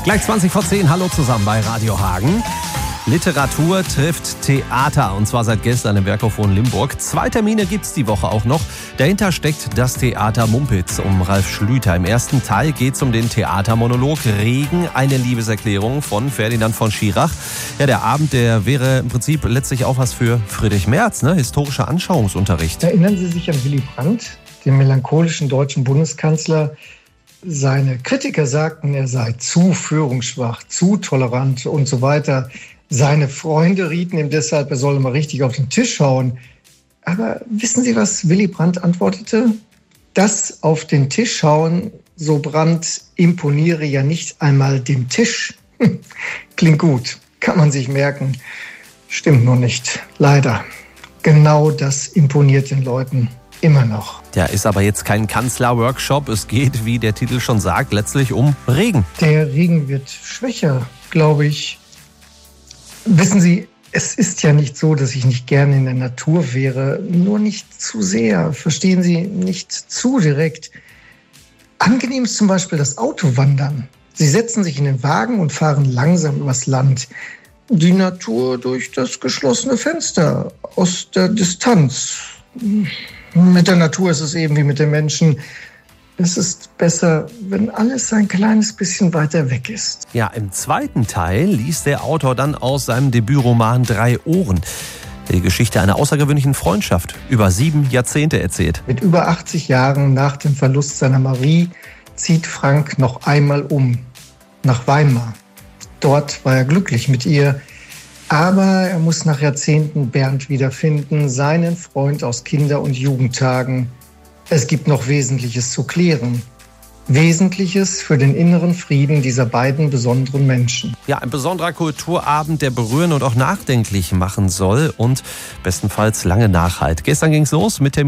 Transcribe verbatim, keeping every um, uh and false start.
Gleich zwanzig vor zehn, hallo zusammen bei Radio Hagen. Literatur trifft Theater und zwar seit gestern im Werkhof Limburg. Zwei Termine gibt's die Woche auch noch. Dahinter steckt das Theater Mumpitz um Ralf Schlüter. Im ersten Teil geht's um den Theatermonolog Regen, eine Liebeserklärung von Ferdinand von Schirach. Ja, der Abend, der wäre im Prinzip letztlich auch was für Friedrich Merz, ne? Historischer Anschauungsunterricht. Erinnern Sie sich an Willy Brandt, den melancholischen deutschen Bundeskanzler? Seine Kritiker sagten, er sei zu führungsschwach, zu tolerant und so weiter. Seine Freunde rieten ihm deshalb, er solle mal richtig auf den Tisch hauen. Aber wissen Sie, was Willy Brandt antwortete? Das auf den Tisch hauen, so Brandt, imponiere ja nicht einmal dem Tisch. Klingt gut, kann man sich merken. Stimmt nur nicht, leider. Genau das imponiert den Leuten immer noch. Ja, ist aber jetzt kein Kanzler-Workshop. Es geht, wie der Titel schon sagt, letztlich um Regen. Der Regen wird schwächer, glaube ich. Wissen Sie, es ist ja nicht so, dass ich nicht gerne in der Natur wäre, nur nicht zu sehr, verstehen Sie, nicht zu direkt. Angenehm ist zum Beispiel das Autowandern. Sie setzen sich in den Wagen und fahren langsam übers Land. Die Natur durch das geschlossene Fenster, aus der Distanz. Mit der Natur ist es eben wie mit den Menschen. Es ist besser, wenn alles ein kleines bisschen weiter weg ist. Ja, im zweiten Teil liest der Autor dann aus seinem Debütroman Drei Ohren die Geschichte einer außergewöhnlichen Freundschaft über sieben Jahrzehnte erzählt. Mit über achtzig Jahren nach dem Verlust seiner Marie zieht Frank noch einmal um, nach Weimar. Dort war er glücklich mit ihr, aber er muss nach Jahrzehnten Bernd wiederfinden, seinen Freund aus Kinder- und Jugendtagen. Es gibt noch Wesentliches zu klären. Wesentliches für den inneren Frieden dieser beiden besonderen Menschen. Ja, ein besonderer Kulturabend, der berühren und auch nachdenklich machen soll und bestenfalls lange nachhalt. Gestern ging's los mit dem